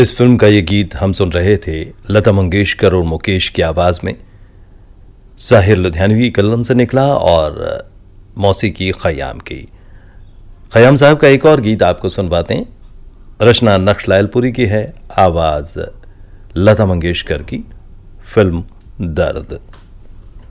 इस फिल्म का ये गीत हम सुन रहे थे लता मंगेशकर और मुकेश की आवाज में। साहिर लुधियानवी की कलम से निकला और मौसीकी खयाम की। खयाम साहब का एक और गीत आपको सुनवाते हैं। रचना नक्श लायलपुरी की है, आवाज लता मंगेशकर की, फिल्म दर्द।